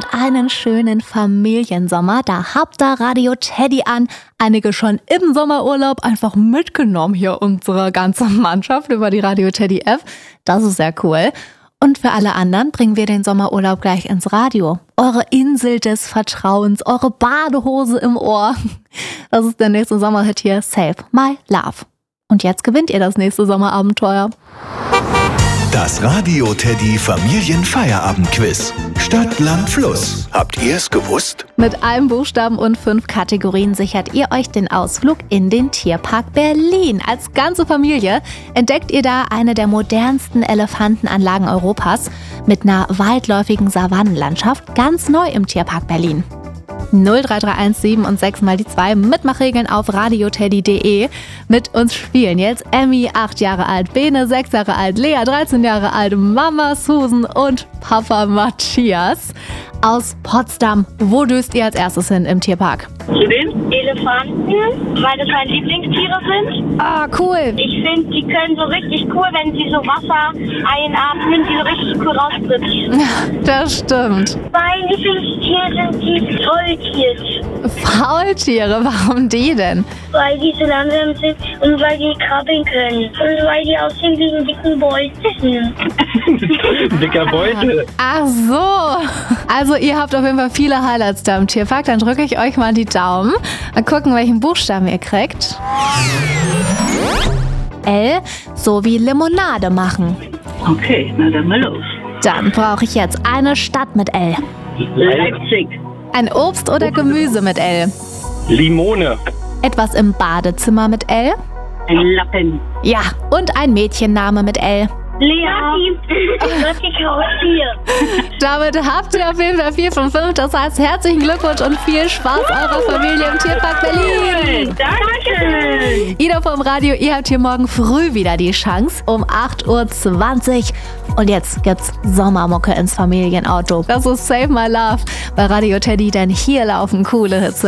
einen schönen Familiensommer. Da habt ihr Radio Teddy an. Einige schon im Sommerurlaub einfach mitgenommen hier unsere ganze Mannschaft über die Radio Teddy App. Das ist sehr cool. Und für alle anderen bringen wir den Sommerurlaub gleich ins Radio. Eure Insel des Vertrauens, eure Badehose im Ohr. Das ist der nächste Sommerhit hier, Save My Love. Und jetzt gewinnt ihr das nächste Sommerabenteuer. Das Radio Teddy Familienfeierabendquiz. Stadt, Land, Fluss. Habt ihr es gewusst? Mit einem Buchstaben und 5 Kategorien sichert ihr euch den Ausflug in den Tierpark Berlin. Als ganze Familie entdeckt ihr da eine der modernsten Elefantenanlagen Europas mit einer weitläufigen Savannenlandschaft, ganz neu im Tierpark Berlin. 03317 und 6 mal die 2 Mitmachregeln auf radioteddy.de. Mit uns spielen jetzt Emmy, 8 Jahre alt, Bene, 6 Jahre alt, Lea, 13 Jahre alt, Mama Susan und Papa Matthias aus Potsdam. Wo düst ihr als erstes hin im Tierpark? Zu den Elefanten, weil das meine Lieblingstiere sind. Ah, cool. Ich finde, die können so richtig cool, wenn sie so Wasser einatmen, die so richtig cool rausspritzen. Das stimmt. Mein Lieblingstier sind die Faultiere. Faultiere, warum die denn? Weil die so langsam sind und weil die krabbeln können. Und weil die aussehen wie ein dicken Beutel. Dicker Beutel. Ach so. Also ihr habt auf jeden Fall viele Highlights da im Tierpark. Dann drücke ich euch mal die Daumen. Mal gucken, welchen Buchstaben ihr kriegt. L, so wie Limonade machen. Okay, na dann mal los. Dann brauche ich jetzt eine Stadt mit L. Leipzig. Ein Obst oder Gemüse mit L. Limone. Etwas im Badezimmer mit L. Ein Lappen. Ja, und ein Mädchenname mit L. Lea. Haustier. Damit habt ihr auf jeden Fall 4 von 5. Das heißt, herzlichen Glückwunsch und viel Spaß eurer Familie im Tierpark Berlin. Danke. Ida vom Radio, ihr habt hier morgen früh wieder die Chance um 8:20 Uhr. Und jetzt gibt's Sommermucke ins Familienauto. Das ist Save My Love bei Radio Teddy, denn hier laufen coole Hits.